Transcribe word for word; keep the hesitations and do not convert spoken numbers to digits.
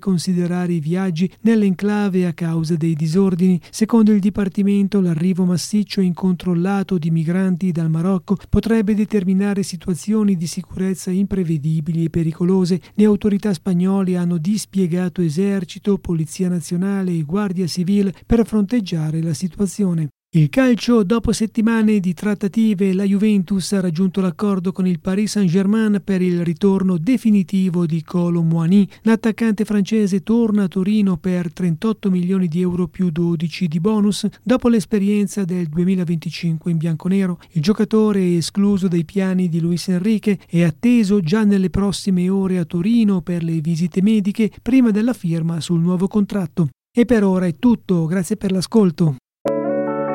considerare i viaggi nell'enclave a causa dei disordini. Secondo il Dipartimento, l'arrivo massiccio e incontrollato di migranti dal Marocco potrebbe determinare situazioni di sicurezza imprevedibili e pericolose. Le autorità spagnole hanno dispiegato esercito, polizia nazionale e guardia civile per fronteggiare la situazione. Il calcio: dopo settimane di trattative, la Juventus ha raggiunto l'accordo con il Paris Saint-Germain per il ritorno definitivo di Kolo Muani. L'attaccante francese torna a Torino per trentotto milioni di euro più dodici di bonus. Dopo l'esperienza del duemilaventicinque in bianconero, il giocatore è escluso dai piani di Luis Enrique, è atteso già nelle prossime ore a Torino per le visite mediche prima della firma sul nuovo contratto. E per ora è tutto, grazie per l'ascolto.